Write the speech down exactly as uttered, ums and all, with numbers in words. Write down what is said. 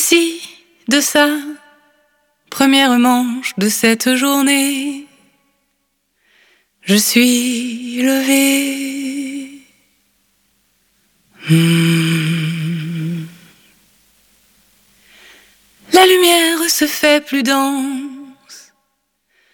Ici, de sa première manche de cette journée, je suis levé. Mmh. La lumière se fait plus dense.